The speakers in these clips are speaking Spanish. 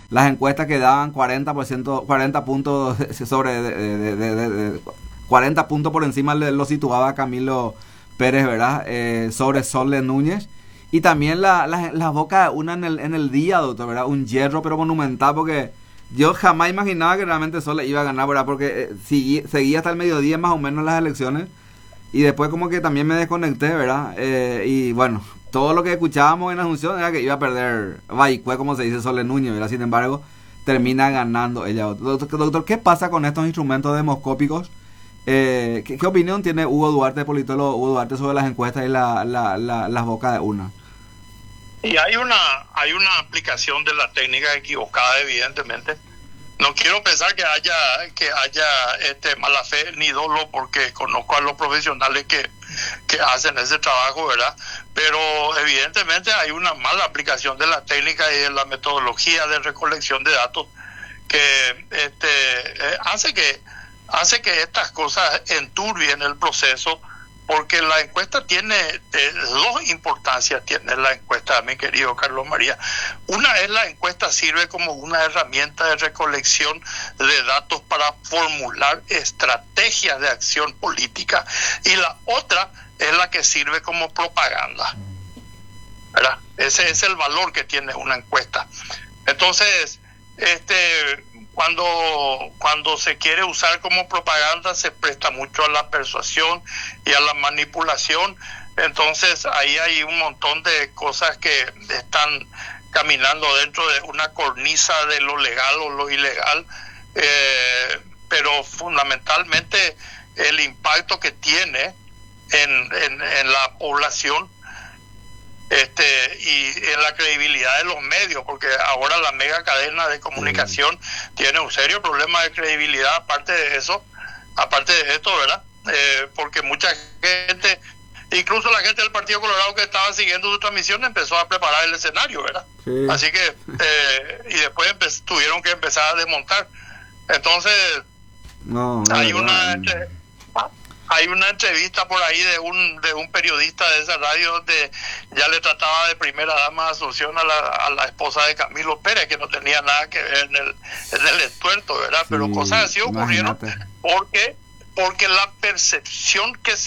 las encuestas que daban 40%, 40 puntos sobre 40 puntos por encima lo situaba Camilo Pérez, ¿verdad? Sobre Sole Núñez. Y también la boca de una en el día, doctor, ¿verdad? Un hierro pero monumental, porque yo jamás imaginaba que realmente Sole iba a ganar, ¿verdad? Porque seguía hasta el mediodía más o menos las elecciones. Y después como que también me desconecté, ¿verdad? Y bueno, todo lo que escuchábamos en Asunción era que iba a perder Baicue, como se dice, Sole Núñez, ¿verdad? Sin embargo, termina ganando ella. Doctor, ¿qué pasa con estos instrumentos demoscópicos? ¿Qué opinión tiene Hugo Duarte, el politólogo Hugo Duarte, sobre las encuestas y las bocas de una? Y hay una aplicación de la técnica equivocada, evidentemente. No quiero pensar que haya mala fe ni dolo, porque conozco a los profesionales que hacen ese trabajo, ¿verdad? Pero evidentemente hay una mala aplicación de la técnica y de la metodología de recolección de datos que hace que estas cosas enturbien el proceso, porque la encuesta tiene dos importancias, tiene la encuesta, mi querido Carlos María. Una es la encuesta sirve como una herramienta de recolección de datos para formular estrategias de acción política, y la otra es la que sirve como propaganda, ¿verdad? Ese es el valor que tiene una encuesta. Entonces, cuando se quiere usar como propaganda, se presta mucho a la persuasión y a la manipulación. Entonces ahí hay un montón de cosas que están caminando dentro de una cornisa de lo legal o lo ilegal, pero fundamentalmente el impacto que tiene en la población y en la credibilidad de los medios, porque ahora la mega cadena de comunicación tiene un serio problema de credibilidad, aparte de esto, ¿verdad? Porque mucha gente, incluso la gente del Partido Colorado que estaba siguiendo su transmisión, empezó a preparar el escenario, ¿verdad? Sí. Así que y después tuvieron que empezar a desmontar. Entonces hay una entrevista por ahí de un periodista de esa radio donde ya le trataba de primera dama de Asunción a la esposa de Camilo Pérez, que no tenía nada que ver en el entuerto, ¿verdad? Sí, pero cosas así ocurrieron porque la percepción que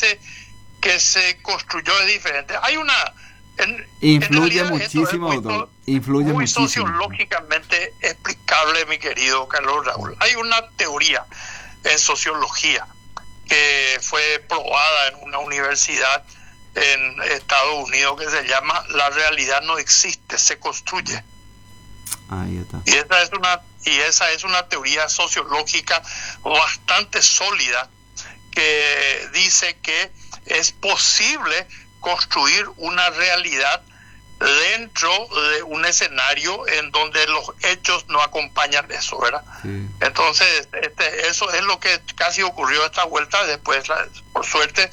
se construyó es diferente. Hay una influye muchísimo, doctor. Influye muy muchísimo. Sociológicamente explicable, mi querido Carlos Raúl. Hay una teoría en sociología que fue probada en una universidad en Estados Unidos que se llama La realidad no existe, se construye. Ahí está. Y esa es una teoría sociológica bastante sólida que dice que es posible construir una realidad dentro de un escenario en donde los hechos no acompañan eso, ¿verdad? Sí. Entonces, eso es lo que casi ocurrió esta vuelta. Después, por suerte,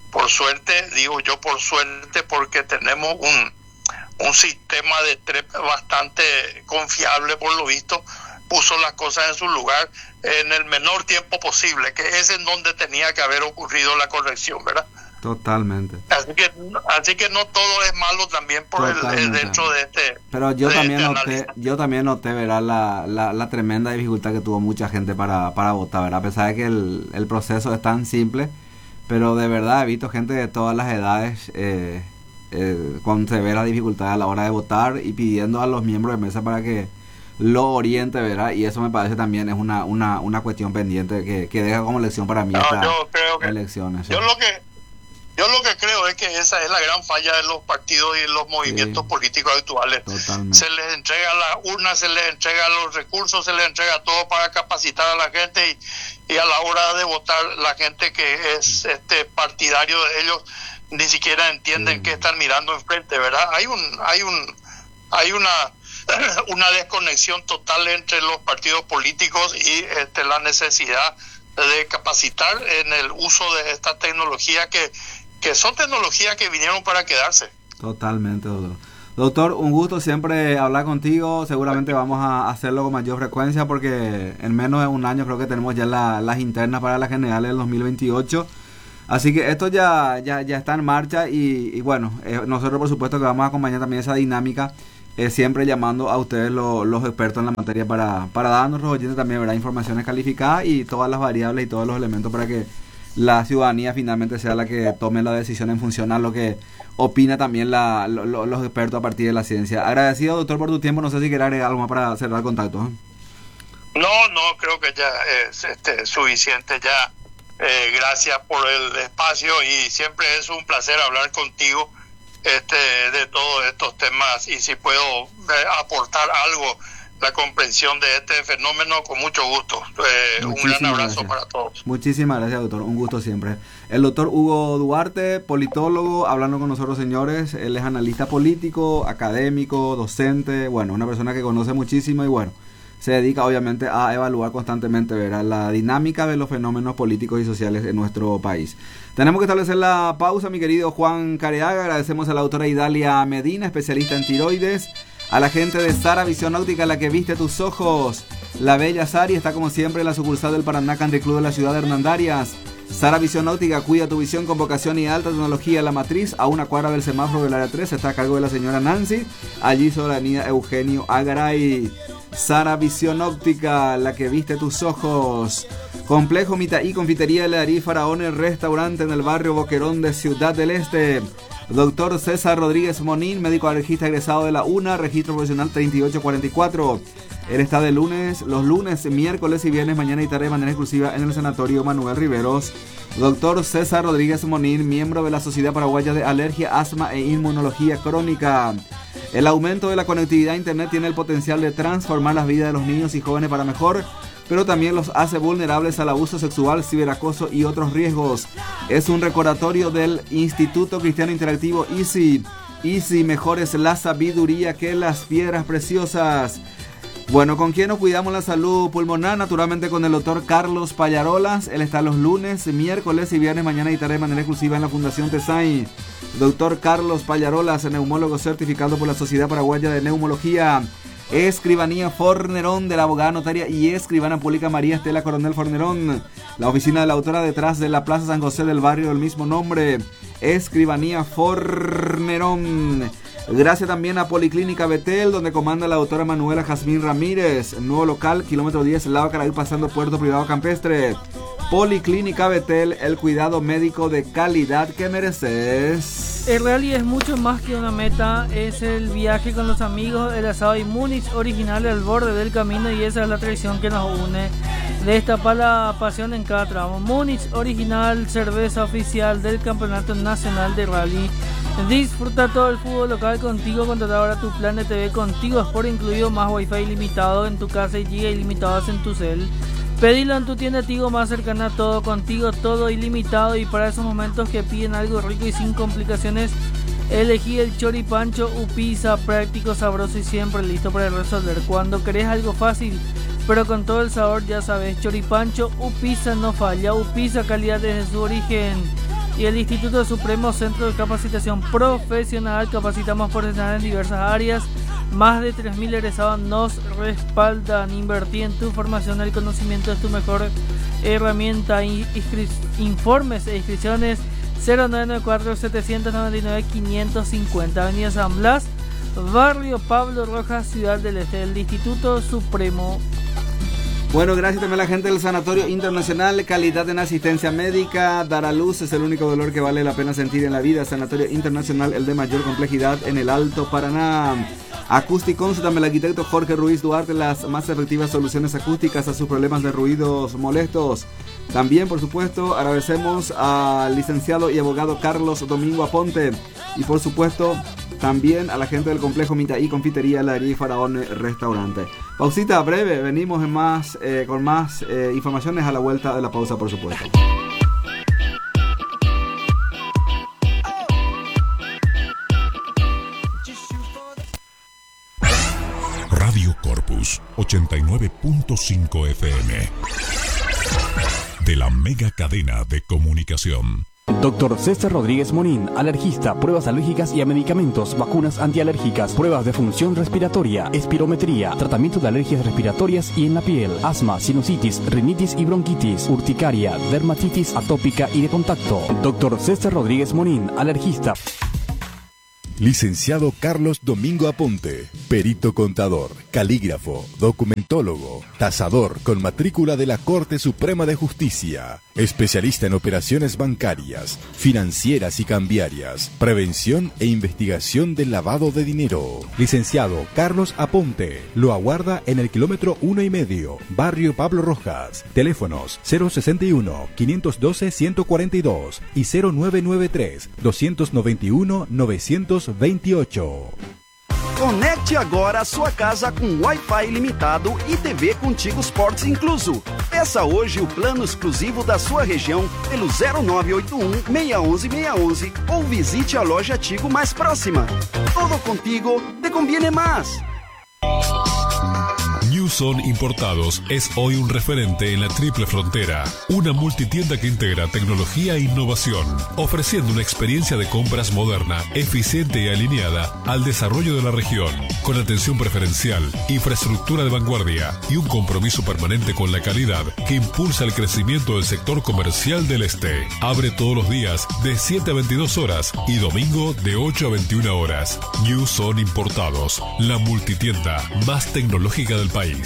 digo yo por suerte, porque tenemos un sistema de TREP bastante confiable, por lo visto, puso las cosas en su lugar en el menor tiempo posible, que es en donde tenía que haber ocurrido la corrección, ¿verdad? Totalmente. Así que no todo es malo también por dentro de este. Pero yo también noté, ¿verdad? La tremenda dificultad que tuvo mucha gente para votar, ¿verdad? A pesar de que el proceso es tan simple, pero de verdad he visto gente de todas las edades con severa dificultad a la hora de votar y pidiendo a los miembros de mesa para que lo oriente, ¿verdad? Y eso me parece también es una cuestión pendiente que deja como lección para mí estas elecciones. Yo lo que creo es que esa es la gran falla de los partidos y los movimientos políticos actuales. Totalmente. Se les entrega la urna, se les entrega los recursos, se les entrega todo para capacitar a la gente y a la hora de votar la gente que es partidario de ellos ni siquiera entienden qué están mirando enfrente, ¿verdad? Hay una desconexión total entre los partidos políticos y la necesidad de capacitar en el uso de esta tecnología que son tecnologías que vinieron para quedarse. Totalmente, doctor. Doctor, un gusto siempre hablar contigo. Seguramente vamos a hacerlo con mayor frecuencia porque en menos de un año creo que tenemos ya las internas para las generales del 2028. Así que esto ya está en marcha y bueno, nosotros por supuesto que vamos a acompañar también esa dinámica siempre llamando a ustedes los expertos en la materia para darnos a nuestros oyentes también, ¿verdad?, informaciones calificadas y todas las variables y todos los elementos para que la ciudadanía finalmente sea la que tome la decisión en función a lo que opina también los expertos a partir de la ciencia. Agradecido, doctor, por tu tiempo. No sé si querés agregar algo más para cerrar el contacto. No, creo que ya es suficiente ya. Gracias por el espacio y siempre es un placer hablar contigo de todos estos temas, y si puedo aportar algo, la comprensión de este fenómeno, con mucho gusto. Un gran abrazo para todos. Muchísimas gracias, doctor. Un gusto siempre. El doctor Hugo Duarte, politólogo, hablando con nosotros, señores. Él es analista político, académico, docente, bueno, una persona que conoce muchísimo y bueno, se dedica obviamente a evaluar constantemente, ¿verdad?, la dinámica de los fenómenos políticos y sociales en nuestro país. Tenemos que establecer la pausa, mi querido Juan Careaga. Agradecemos a la doctora Idalia Medina, especialista en tiroides, a la gente de Sara Visión Óptica, la que viste tus ojos. La bella Sari está como siempre en la sucursal del Paraná Country Club de la ciudad de Hernandarias. Sara Visión Óptica, cuida tu visión con vocación y alta tecnología. La Matriz, a una cuadra del semáforo del área 3, está a cargo de la señora Nancy, allí sobre la avenida Eugenio Agaray. Sara Visión Óptica, la que viste tus ojos. Complejo Mitaí, confitería de Larí Faraones, restaurante en el barrio Boquerón de Ciudad del Este. Doctor César Rodríguez Monín, médico alergista egresado de la UNA, registro profesional 3844. Él está de los lunes, miércoles y viernes, mañana y tarde, de manera exclusiva en el Sanatorio Manuel Riveros. Doctor César Rodríguez Monín, miembro de la Sociedad Paraguaya de Alergia, Asma e Inmunología Crónica. El aumento de la conectividad a Internet tiene el potencial de transformar las vidas de los niños y jóvenes para mejor, pero también los hace vulnerables al abuso sexual, ciberacoso y otros riesgos. Es un recordatorio del Instituto Cristiano Interactivo ICI. ICI, mejor es la sabiduría que las piedras preciosas. Bueno, ¿con quién nos cuidamos la salud pulmonar? Naturalmente con el doctor Carlos Pallarolas. Él está los lunes, miércoles y viernes, mañana y tarde, de manera exclusiva en la Fundación TESAI. Doctor Carlos Pallarolas, neumólogo certificado por la Sociedad Paraguaya de Neumología. Escribanía Fornerón, de la abogada notaria y escribana pública María Estela Coronel Fornerón. La oficina de la autora detrás de la Plaza San José del barrio del mismo nombre. Escribanía Fornerón. Gracias también a Policlínica Betel, donde comanda la doctora Manuela Jazmín Ramírez. Nuevo local, kilómetro 10, lado Caraí, pasando Puerto Privado Campestre. Policlínica Betel, el cuidado médico de calidad que mereces. El rally es mucho más que una meta, es el viaje con los amigos, el asado y Múnich original al borde del camino, y esa es la tradición que nos une. Destapa la pasión en cada tramo. Múnich original, cerveza oficial del Campeonato Nacional de Rally. Disfruta todo el fútbol local contigo. Contrata ahora tu plan de TV Contigo Sport, incluido más wifi ilimitado en tu casa y giga ilimitados en tu cel. Pedilo en tu tienda Tigo más cercana. Todo contigo, todo ilimitado, y para esos momentos que piden algo rico y sin complicaciones, elegí el choripancho Upisa, práctico, sabroso y siempre listo para resolver. Cuando querés algo fácil pero con todo el sabor, ya sabes, choripancho Upisa no falla. Upisa, calidad desde su origen. Y el Instituto Supremo Centro de Capacitación Profesional, capacitamos profesionales en diversas áreas. Más de 3.000 egresados nos respaldan. Invertí en tu formación, el conocimiento es tu mejor herramienta. Informes e inscripciones 0994-799-550, Avenida San Blas, Barrio Pablo Rojas, Ciudad del Este. El Instituto Supremo. Bueno, gracias también a la gente del Sanatorio Internacional, calidad en asistencia médica. Dar a luz es el único dolor que vale la pena sentir en la vida. Sanatorio Internacional, el de mayor complejidad en el Alto Paraná. Acústicos, también el arquitecto Jorge Ruiz Duarte, las más efectivas soluciones acústicas a sus problemas de ruidos molestos. También, por supuesto, agradecemos al licenciado y abogado Carlos Domingo Aponte. Y por supuesto, también a la gente del complejo Mitaí, confitería, heladería y Faraón Restaurante. Pausita breve, venimos con más informaciones a la vuelta de la pausa, por supuesto. Radio Corpus 89.5 FM de la mega cadena de comunicación. Doctor César Rodríguez Monín, alergista, pruebas alérgicas y a medicamentos, vacunas antialérgicas, pruebas de función respiratoria, espirometría, tratamiento de alergias respiratorias y en la piel, asma, sinusitis, rinitis y bronquitis, urticaria, dermatitis atópica y de contacto. Doctor César Rodríguez Monín, alergista. Licenciado Carlos Domingo Aponte, perito contador, calígrafo, documentólogo, tasador con matrícula de la Corte Suprema de Justicia, especialista en operaciones bancarias, financieras y cambiarias, prevención e investigación del lavado de dinero. Licenciado Carlos Aponte, lo aguarda en el kilómetro 1,5, barrio Pablo Rojas. Teléfonos 061-512-142 y 0993-291-928. Conecte agora a sua casa com Wi-Fi ilimitado e TV Contigo Sports incluso. Peça hoje o plano exclusivo da sua região pelo 0981-611-611 ou visite a loja Tigo mais próxima. Todo contigo te conviene más. Newson Importados es hoy un referente en la Triple Frontera, una multitienda que integra tecnología e innovación, ofreciendo una experiencia de compras moderna, eficiente y alineada al desarrollo de la región, con atención preferencial, infraestructura de vanguardia y un compromiso permanente con la calidad que impulsa el crecimiento del sector comercial del este. Abre todos los días de 7 a 22 horas y domingo de 8 a 21 horas. Newson Importados, la multitienda más tecnológica del país.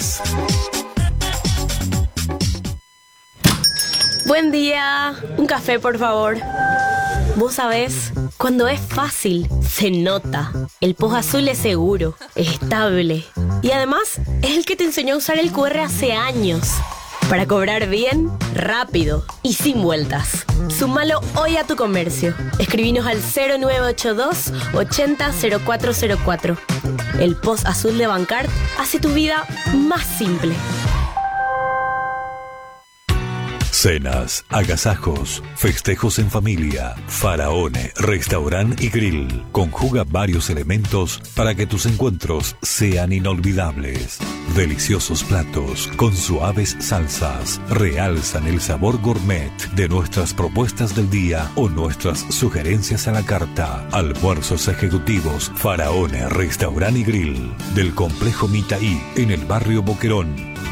Buen día, un café por favor. Vos sabés, cuando es fácil, se nota. El Post Azul es seguro, estable y además es el que te enseñó a usar el QR hace años. Para cobrar bien, rápido y sin vueltas. Súmalo hoy a tu comercio. Escribinos al 0982 80 0404. El Post Azul de Bancard hace tu vida más simple. Cenas, agasajos, festejos en familia. Faraone, restaurante y grill. Conjuga varios elementos para que tus encuentros sean inolvidables. Deliciosos platos con suaves salsas realzan el sabor gourmet de nuestras propuestas del día o nuestras sugerencias a la carta. Almuerzos ejecutivos. Faraone, restaurante y grill. Del complejo Mitaí en el barrio Boquerón.